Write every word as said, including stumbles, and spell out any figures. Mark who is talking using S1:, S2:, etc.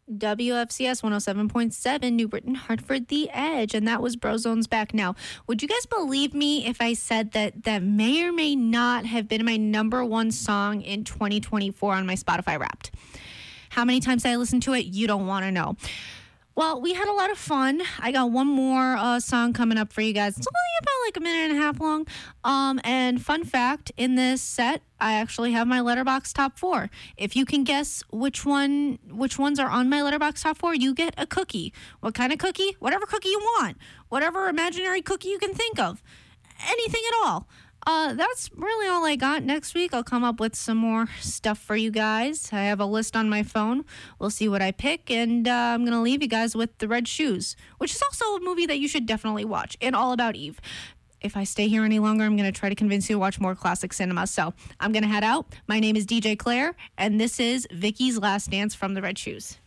S1: W F C S one oh seven point seven, New Britain, Hartford, The Edge. And that was Brozone's Back Now. Would you guys believe me if I said that that may or may not have been my number one song in twenty twenty-four on my Spotify Wrapped? How many times I listened to it? You don't want to know. Well, we had a lot of fun. I got one more uh, song coming up for you guys. It's only about like a minute and a half long. Um, and fun fact, in this set, I actually have my Letterboxd top four. If you can guess which one, which ones are on my Letterboxd top four, you get a cookie. What kind of cookie? Whatever cookie you want. Whatever imaginary cookie you can think of. Anything at all. Uh, that's really all I got. Next week, I'll come up with some more stuff for you guys. I have a list on my phone. We'll see what I pick, and uh, I'm going to leave you guys with The Red Shoes, which is also a movie that you should definitely watch, and All About Eve. If I stay here any longer, I'm going to try to convince you to watch more classic cinema. So I'm going to head out. My name is D J Claire, and this is Vicky's Last Dance from The Red Shoes.